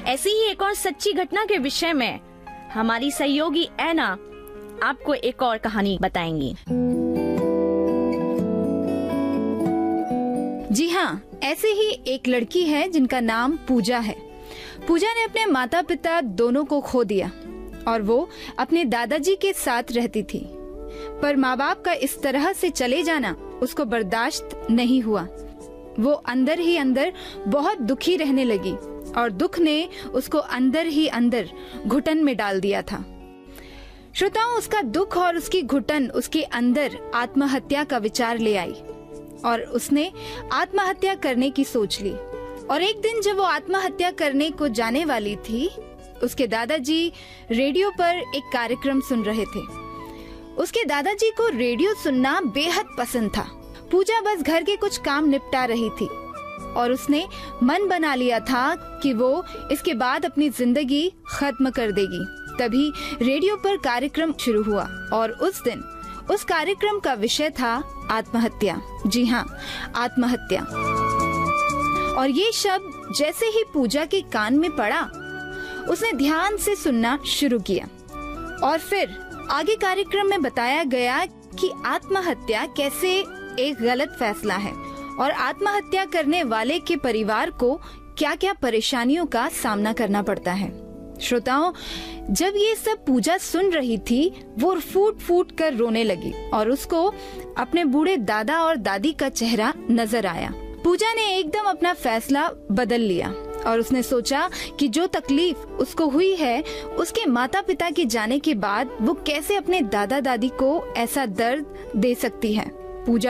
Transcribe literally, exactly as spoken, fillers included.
ऐसी ही एक और सच्ची घटना के विषय में हमारी सहयोगी ऐना आपको एक और कहानी बताएंगी। जी हाँ, ऐसे ही एक लड़की है जिनका नाम पूजा है। पूजा ने अपने माता पिता दोनों को खो दिया और वो अपने दादाजी के साथ रहती थी, पर माँ बाप का इस तरह से चले जाना उसको बर्दाश्त नहीं हुआ। वो अंदर ही अंदर बहुत दुखी रहने लगी और दुख ने उसको अंदर ही अंदर घुटन में डाल दिया था। श्रोताओं, उसका दुख और उसकी घुटन उसके अंदर आत्महत्या का विचार ले आई और उसने आत्महत्या करने की सोच ली। और एक दिन जब वो आत्महत्या करने को जाने वाली थी, उसके दादाजी रेडियो पर एक कार्यक्रम सुन रहे थे। उसके दादाजी को रेडियो सुनना बेहद पसंद था। पूजा बस घर के कुछ काम निपटा रही थी और उसने मन बना लिया था कि वो इसके बाद अपनी जिंदगी खत्म कर देगी। तभी रेडियो पर कार्यक्रम शुरू हुआ और उस दिन उस कार्यक्रम का विषय था आत्महत्या। जी हाँ, आत्महत्या। और ये शब्द जैसे ही पूजा के कान में पड़ा, उसने ध्यान से सुनना शुरू किया और फिर आगे कार्यक्रम में बताया गया कि आत्महत्या कैसे एक गलत फैसला है और आत्महत्या करने वाले के परिवार को क्या क्या परेशानियों का सामना करना पड़ता है। श्रोताओं, जब ये सब पूजा सुन रही थी, वो फूट फूट कर रोने लगी और उसको अपने बूढ़े दादा और दादी का चेहरा नजर आया। पूजा ने एकदम अपना फैसला बदल लिया और उसने सोचा कि जो तकलीफ उसको हुई है, उसके माता पिता के जाने के बाद वो कैसे अपने दादा दादी को ऐसा दर्द दे सकती है।